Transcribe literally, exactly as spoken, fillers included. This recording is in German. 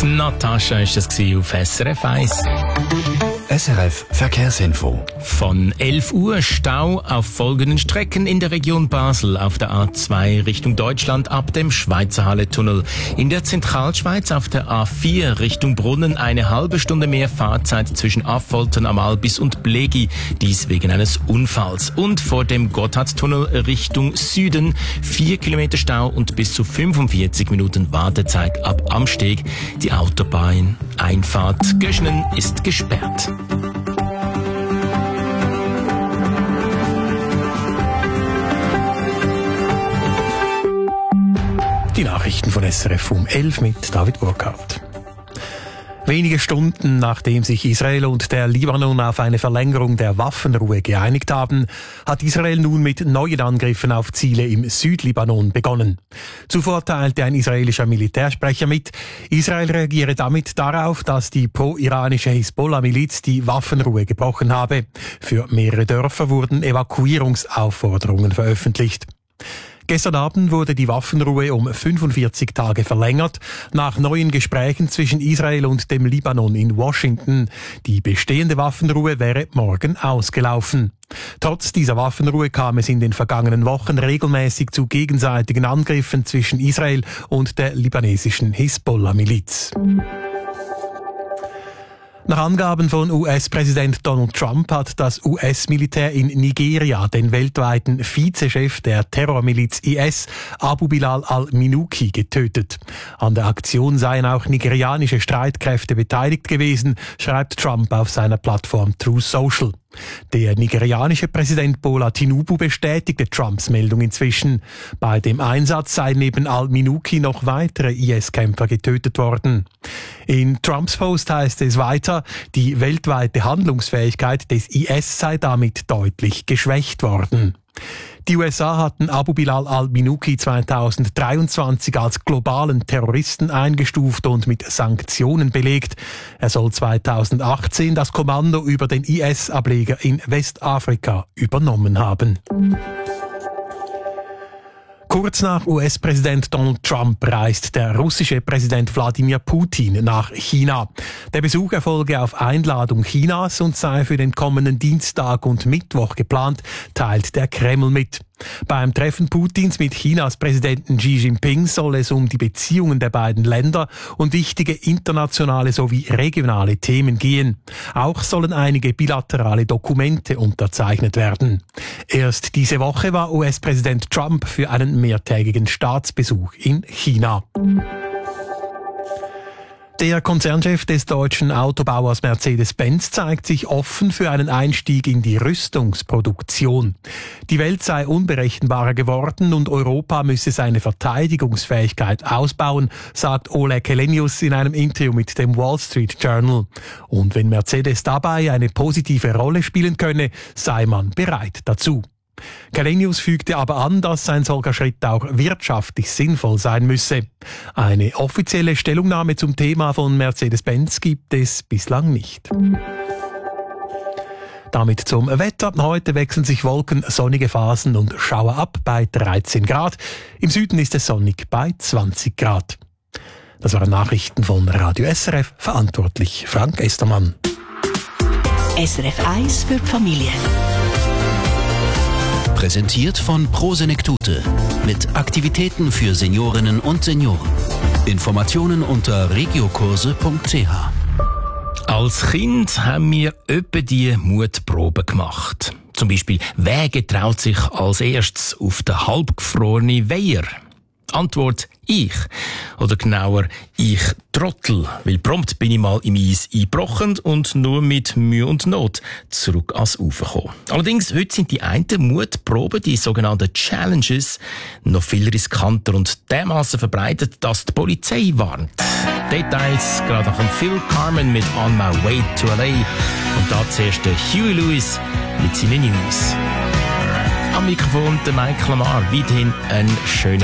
Natascha ist das auf S R F eins. S R F Verkehrsinfo. Von elf Uhr Stau auf folgenden Strecken in der Region Basel auf der A zwei Richtung Deutschland ab dem Schweizerhalle-Tunnel. In der Zentralschweiz auf der A vier Richtung Brunnen eine halbe Stunde mehr Fahrzeit zwischen Affoltern am Albis und Blegi, dies wegen eines Unfalls. Und vor dem Gotthardtunnel Richtung Süden vier Kilometer Stau und bis zu fünfundvierzig Minuten Wartezeit ab Amsteg. Die Autobahneinfahrt Göschnen ist gesperrt. Die Nachrichten von S R F um elf mit David Burkhardt. Wenige Stunden nachdem sich Israel und der Libanon auf eine Verlängerung der Waffenruhe geeinigt haben, hat Israel nun mit neuen Angriffen auf Ziele im Südlibanon begonnen. Zuvor teilte ein israelischer Militärsprecher mit, Israel reagiere damit darauf, dass die pro-iranische Hisbollah-Miliz die Waffenruhe gebrochen habe. Für mehrere Dörfer wurden Evakuierungsaufforderungen veröffentlicht. Gestern Abend wurde die Waffenruhe um fünfundvierzig Tage verlängert, nach neuen Gesprächen zwischen Israel und dem Libanon in Washington. Die bestehende Waffenruhe wäre morgen ausgelaufen. Trotz dieser Waffenruhe kam es in den vergangenen Wochen regelmäßig zu gegenseitigen Angriffen zwischen Israel und der libanesischen Hisbollah-Miliz. Nach Angaben von U S-Präsident Donald Trump hat das U S-Militär in Nigeria den weltweiten Vizechef der Terrormiliz I S, Abu Bilal al-Minuki, getötet. An der Aktion seien auch nigerianische Streitkräfte beteiligt gewesen, schreibt Trump auf seiner Plattform Truth Social. Der nigerianische Präsident Bola Tinubu bestätigte Trumps Meldung inzwischen. Bei dem Einsatz seien neben al-Minuki noch weitere I S-Kämpfer getötet worden. In Trumps Post heißt es weiter, die weltweite Handlungsfähigkeit des I S sei damit deutlich geschwächt worden. Die U S A hatten Abu Bilal al-Minuki zweitausenddreiundzwanzig als globalen Terroristen eingestuft und mit Sanktionen belegt. Er soll zweitausendachtzehn das Kommando über den I S-Ableger in Westafrika übernommen haben. Kurz nach U S-Präsident Donald Trump reist der russische Präsident Wladimir Putin nach China. Der Besuch erfolge auf Einladung Chinas und sei für den kommenden Dienstag und Mittwoch geplant, teilt der Kreml mit. Beim Treffen Putins mit Chinas Präsidenten Xi Jinping soll es um die Beziehungen der beiden Länder und wichtige internationale sowie regionale Themen gehen. Auch sollen einige bilaterale Dokumente unterzeichnet werden. Erst diese Woche war U S-Präsident Trump für einen mehrtägigen Staatsbesuch in China. Der Konzernchef des deutschen Autobauers Mercedes-Benz zeigt sich offen für einen Einstieg in die Rüstungsproduktion. Die Welt sei unberechenbarer geworden und Europa müsse seine Verteidigungsfähigkeit ausbauen, sagt Oleg Kelenius in einem Interview mit dem Wall Street Journal. Und wenn Mercedes dabei eine positive Rolle spielen könne, sei man bereit dazu. Kelenius fügte aber an, dass ein solcher Schritt auch wirtschaftlich sinnvoll sein müsse. Eine offizielle Stellungnahme zum Thema von Mercedes-Benz gibt es bislang nicht. Damit zum Wetter. Heute wechseln sich Wolken, sonnige Phasen und Schauer ab bei dreizehn Grad. Im Süden ist es sonnig bei zwanzig Grad. Das waren Nachrichten von Radio S R F, verantwortlich Frank Estermann. S R F eins für die Familie. Präsentiert von Prosenektute mit Aktivitäten für Seniorinnen und Senioren. Informationen unter regiokurse punkt c h. Als Kind haben wir öppe die Mutprobe gemacht. Zum Beispiel, wer getraut sich als erstes auf den halbgefrorenen Weiher? Antwort: ich. Oder genauer, ich Trottel. Weil prompt bin ich mal im Eis eingebrochen und nur mit Mühe und Not zurück ans Ufer gekommen. Allerdings, heute sind die einen Mutproben, die sogenannten Challenges, noch viel riskanter und dermaßen verbreitet, dass die Polizei warnt. Details gerade nach dem Phil Carmen mit On My Way to L A. Und da zuerst der Huey Lewis mit seinen News. Am Mikrofon der Michael Lamar. Weiterhin einen schönen